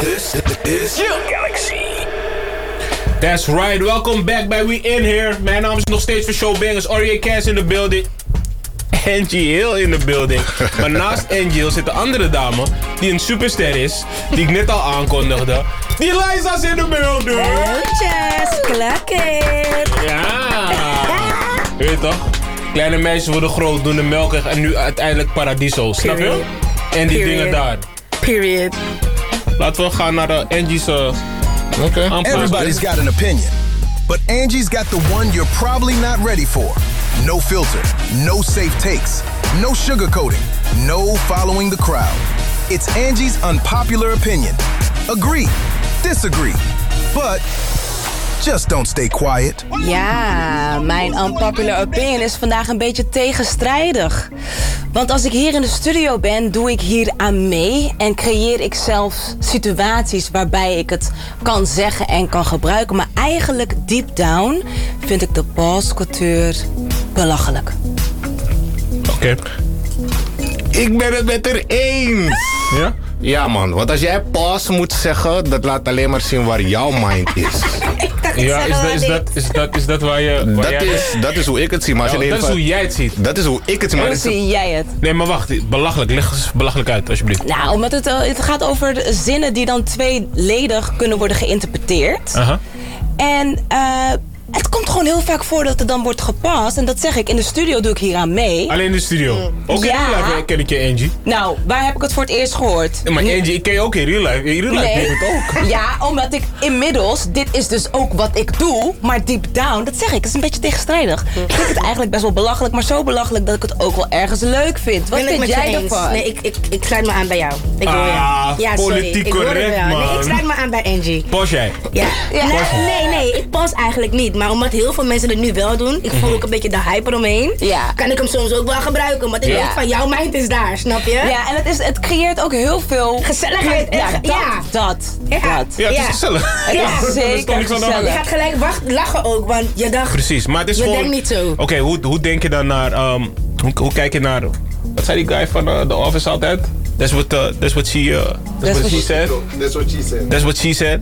This is Galaxy. That's right, welcome back bij We In Here. Mijn naam is nog steeds voor Showbangers. Aria Cass in the building. Angie Hill in the building. Maar naast Angie Hill zit een andere dame die een superster is, die ik net al aankondigde. Die Liza's in the building. Yes, klakker. Ja. Weet je toch? Kleine meisjes worden groot, doen de melkig en nu uiteindelijk Paradiso. Snap je? En die dingen daar. Period. Laten we gaan naar de Angie's Everybody's got an opinion, but Angie's got the one you're probably not ready for. No filter, no safe takes, no sugarcoating, no following the crowd. It's Angie's unpopular opinion. Agree, disagree, but just don't stay quiet. Ja, mijn unpopular opinion is vandaag een beetje tegenstrijdig. Want als ik hier in de studio ben, doe ik hier aan mee en creëer ik zelf situaties waarbij ik het kan zeggen en kan gebruiken. Maar eigenlijk deep down vind ik de pauscultuur belachelijk. Oké. Ik ben het met haar eens. Ja? Ja man, want als jij pause moet zeggen, dat laat alleen maar zien waar jouw mind is. Ja, is dat waar je... Dat is hoe ik het zie. Maar als je dat is hoe jij het ziet. Dat is hoe ik het zie. Maar Hoe zie jij het? Nee, maar wacht. Belachelijk. Leg eens belachelijk uit, alsjeblieft. Nou, omdat het gaat over de zinnen die dan tweeledig kunnen worden geïnterpreteerd. En het komt gewoon heel vaak voor dat er dan wordt gepast. En dat zeg ik, in de studio doe ik hier aan mee. Alleen in de studio? Ook in real life ken ik je, Angie. Nou, waar heb ik het voor het eerst gehoord? Maar Angie, ik ken je ook in real life. In real life ken ik het ook. Ja, omdat ik inmiddels, dit is dus ook wat ik doe. Maar deep down, dat zeg ik, het is een beetje tegenstrijdig. Ik vind het eigenlijk best wel belachelijk, maar zo belachelijk dat ik het ook wel ergens leuk vind. Wat vind jij ervan? Nee, ik sluit me aan bij jou. Ik hoor je. Ja, politiek sorry. correct, man. Nee, ik sluit me aan bij Angie. Pas jij? Ja. Nee, ik pas eigenlijk niet. Maar omdat heel veel mensen het nu wel doen, ik voel ook een beetje de hype eromheen. Ja. Kan ik hem soms ook wel gebruiken. Want ik weet van, jouw mind is daar, snap je? Ja, en het creëert ook heel veel... Gezelligheid. Ja, dat. Ja, het is gezellig. Het is zeker gezellig. Je gaat gelijk lachen ook, want je dacht... Precies, maar het is je gewoon... denkt niet zo. Oké, hoe denk je dan naar... hoe kijk je naar... Wat zei die guy van The Office altijd? That's what she said. That's what she said. That's what she said.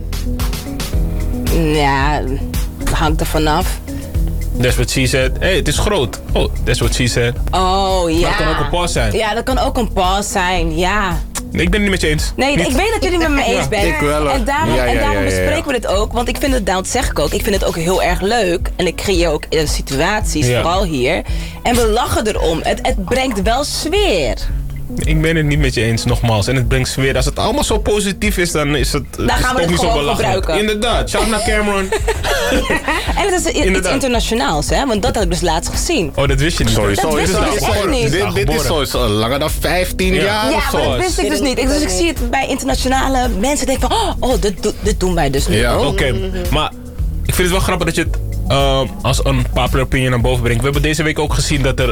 Ja, hangt er vanaf. That's what she said. Hey, het is groot. Oh, that's what she said. Oh, ja. Maar dat kan ook een pause zijn. Ja, dat kan ook een pause zijn, ja. Nee, ik ben het niet met je eens. Nee, ik weet dat jullie het met me eens bent. Ik wel, hoor. En daarom bespreken we dit ook. Want ik vind het, dat zeg ik ook, ik vind het ook heel erg leuk. En ik creëer ook situaties, vooral hier. En we lachen erom. Het brengt wel sfeer. Ik ben het niet met je eens, nogmaals. En het brengt sfeer. Als het allemaal zo positief is, dan is het, dan gaan we het niet zo gewoon belachelijk. gebruiken. Inderdaad. Shout naar Cameron. En het is iets internationaals, hè? Want dat heb ik dus laatst gezien. Oh, dat wist je niet. Dat wist ik dus echt niet. Dit is zo langer dan 15 jaar of zo. Ja, maar dat wist ik dus niet. Dus ik zie het bij internationale mensen denken van... Oh, dit doen wij dus niet. Ja, oké. Maar ik vind het wel grappig dat je het als een popular opinion naar boven brengt. We hebben deze week ook gezien dat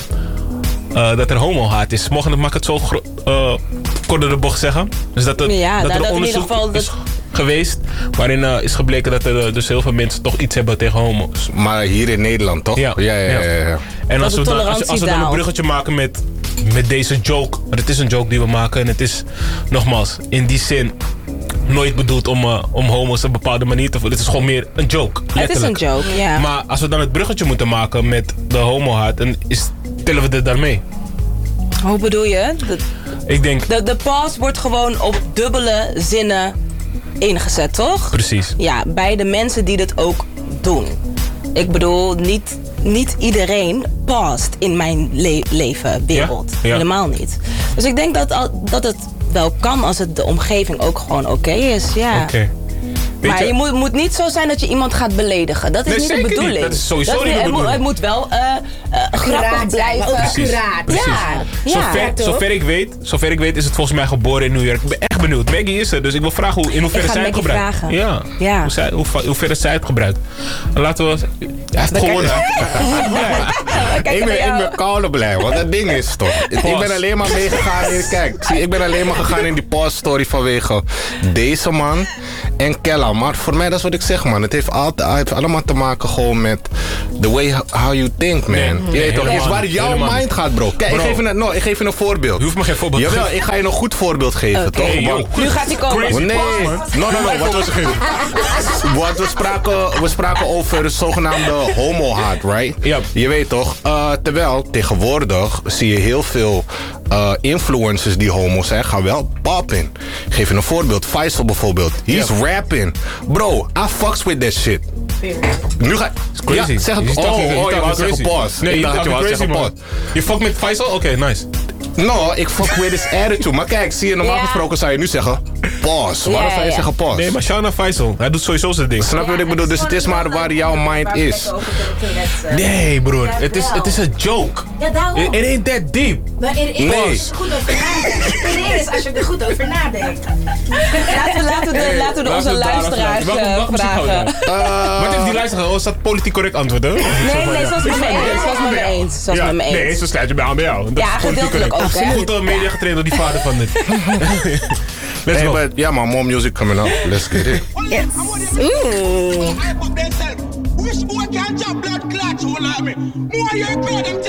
er homo-haat is. Mag ik het zo kort door de bocht zeggen? Dus dat er een onderzoek is geweest waarin is gebleken dat er dus heel veel mensen toch iets hebben tegen homo's. Maar hier in Nederland, toch? Ja. En als we dan een bruggetje maken met deze joke, want het is een joke die we maken en het is, nogmaals, in die zin nooit bedoeld om homo's op een bepaalde manier te voelen. Het is gewoon meer een joke, letterlijk. Het is een joke, ja. Maar als we dan het bruggetje moeten maken met de homo-haat, dan tellen we dit daarmee. Hoe bedoel je? Ik denk... De pause wordt gewoon op dubbele zinnen ingezet, toch? Precies. Ja, bij de mensen die dit ook doen. Ik bedoel, niet iedereen past in mijn wereld. Ja? Helemaal niet. Dus ik denk dat het wel kan als het de omgeving ook gewoon oké is. Ja. Oké. Maar je moet niet zo zijn dat je iemand gaat beledigen. Dat is niet de bedoeling. Niet. Dat is sowieso niet de bedoeling. Het moet wel grappig blijven. Ook accuraat. Precies. Zover ik weet is het volgens mij geboren in New York. Ik ben echt benieuwd. Maggie is er, dus ik wil vragen in hoeverre zij het gebruikt. Ja. Hoeverre zij het gebruikt. Laten we... Hij heeft gewonnen. Ik ben koude blij, want dat ding is toch. Ik ben alleen maar meegegaan in... Kijk, ik ben alleen maar gegaan in die pause story vanwege deze man en Kella. Maar voor mij, dat is wat ik zeg, man. Het heeft allemaal te maken gewoon met the way how you think, man. Je weet toch, is waar jouw mind gaat, bro. Kijk, ik geef je een voorbeeld. Je hoeft me geen voorbeeld te geven. Ik ga je een goed voorbeeld geven, toch? Nu gaat hij komen. Crazy Nee, pause, no, wat we spraken over de zogenaamde homo-haat, right? Ja. Je weet toch, terwijl tegenwoordig zie je heel veel influencers die homo zijn, gaan wel poppen. Geef je een voorbeeld, Faisal bijvoorbeeld. He's rapping. Bro, I fucks with that shit. Nu ga Crazy. Ja, zeg het. Je wou zeggen pause. Nee, ik dacht dat je wou zeggen pause. Je fuck met Faisal? Oké, nice. No, ik fuck with his attitude. Maar kijk, zie je, normaal gesproken zou je nu zeggen pause. Waarom zou je zeggen pause? Nee, maar shout naar Faisal. Hij doet sowieso zijn ding. Snap je wat ik bedoel? Dus het is maar waar jouw mind is. Nee, broer. Het is een joke. Ja, daarom. It ain't that deep. Maar er is Nee. goed over nadenkt. Er is als je er goed over nadenkt. Laten we onze luisteraars vragen. Wat heeft die luisteraar? Oh, is dat politiek correct antwoord, hè? Nee, zoals met me eens. Zoals met me eens. Zoals met me eens. Nee, zo sluit je bij aan bij jou. Dat Ja, is politiek gedeeltelijk correct. ook, hè? Goed media getraind door die vader van dit. Let's Hey, go. but yeah, man, more music coming up. Let's get it. Yes. Wish boy can jump blood clot, you like me. More you crowd them